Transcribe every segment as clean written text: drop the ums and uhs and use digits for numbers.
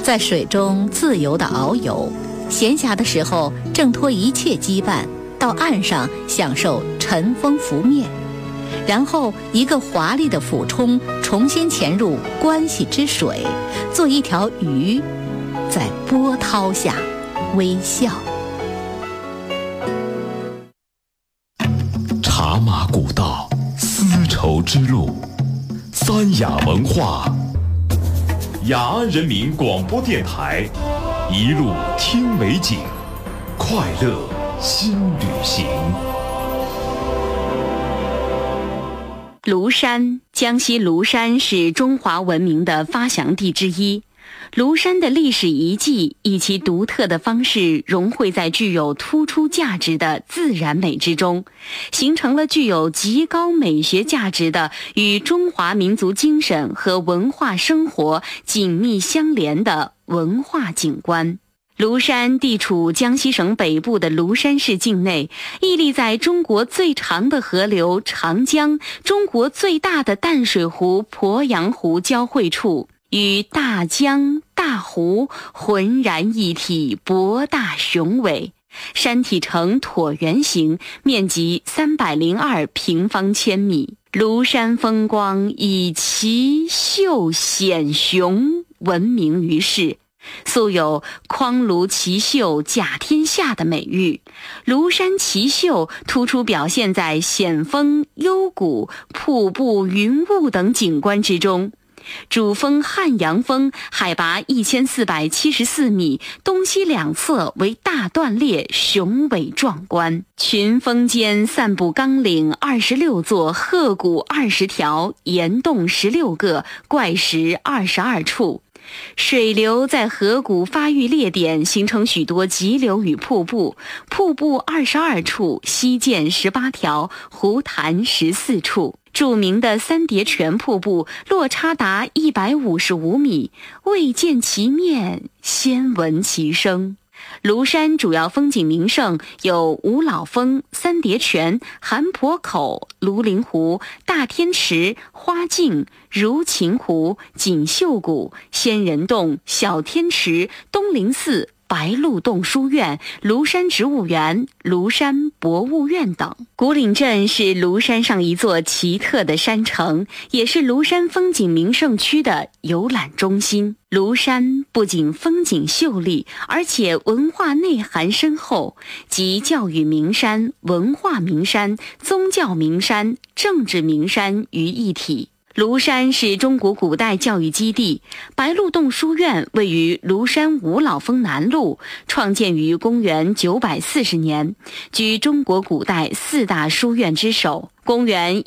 在水中自由地遨游，闲暇的时候挣脱一切羁绊，到岸上享受尘封拂灭，然后一个华丽的俯冲，重新潜入关系之水，做一条鱼，在波涛下微笑。 茶马古道，丝绸之路，三雅文化，雅安人民广播电台，一路听美景，快乐新旅行。 庐山，江西庐山是中华文明的发祥地之一。庐山的历史遗迹以其独特的方式融汇在具有突出价值的自然美之中，形成了具有极高美学价值的与中华民族精神和文化生活紧密相连的文化景观。庐山地处江西省北部的庐山市境内，屹立在中国最长的河流长江、中国最大的淡水湖鄱阳湖交汇处，与大江大湖浑然一体，博大雄伟。山体呈椭圆形，面积302平方千米。庐山风光以奇秀险雄闻名于世，素有匡庐奇秀甲天下的美誉。庐山奇秀突出表现在险峰、幽谷、瀑布、云雾等景观之中。主峰汉阳峰海拔1474米，东西两侧为大断裂，雄伟壮观。群峰间散布冈岭26座，壑谷20条，岩洞16个，怪石22处。水流在河谷发育裂点，形成许多急流与瀑布，瀑布22处，溪涧18条，湖潭14处。著名的三叠泉瀑布落差达155米，未见其面，先闻其声。庐山主要风景名胜有五老峰、三叠泉、韩坡口、庐陵湖、大天池、花径、如琴湖、锦绣谷、仙人洞、小天池、东林寺、白鹿洞书院、庐山植物园、庐山博物院等。古岭镇是庐山上一座奇特的山城，也是庐山风景名胜区的游览中心。庐山不仅风景秀丽，而且文化内涵深厚，集教育名山、文化名山、宗教名山、政治名山于一体。庐山是中国古代教育基地，白鹿洞书院位于庐山五老峰南麓，创建于公元940年，居中国古代4大书院之首。公元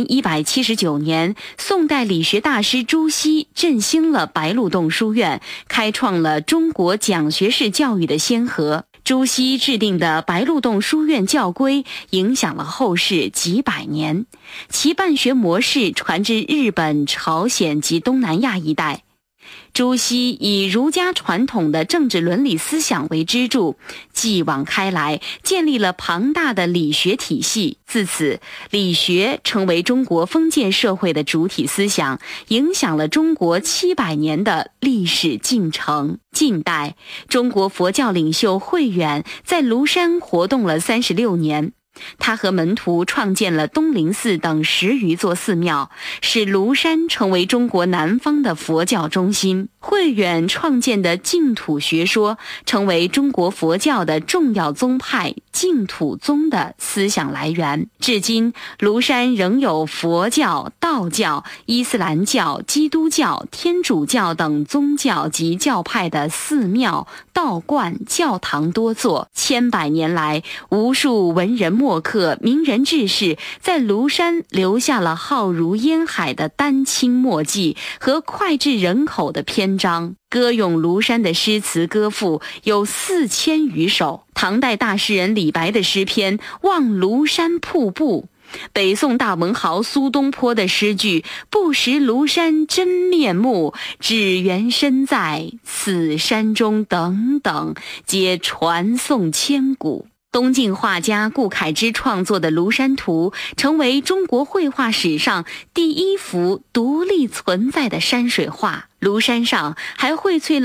1179年，宋代理学大师朱熹振兴了白鹿洞书院，开创了中国讲学式教育的先河。朱熹制定的白鹿洞书院教规影响了后世几百年，其办学模式传至日本、朝鲜及东南亚一带。朱熹以儒家传统的政治伦理思想为支柱，继往开来，建立了庞大的理学体系。自此，理学成为中国封建社会的主体思想，影响了中国700年的历史进程。近代，中国佛教领袖慧远在庐山活动了36年。他和门徒创建了东林寺等10余座寺庙，使庐山成为中国南方的佛教中心。慧远创建的净土学说成为中国佛教的重要宗派净土宗的思想来源。至今，庐山仍有佛教、道教、伊斯兰教、基督教、天主教等宗教及教派的寺庙、道观、教堂多座。千百年来，无数文人墨客、名人志士在庐山留下了浩如烟海的丹青墨迹和脍炙人口的篇章。歌咏庐山的诗词歌赋有4000余首。唐代大诗人李白的诗篇《望庐山瀑布》，北宋大文豪苏东坡的诗句“不识庐山真面目，只缘身在此山中”等等，皆传颂千古。东晋画家顾恺之创作的《庐山图》成为中国绘画史上第1幅独立存在的山水画。庐山上还荟萃了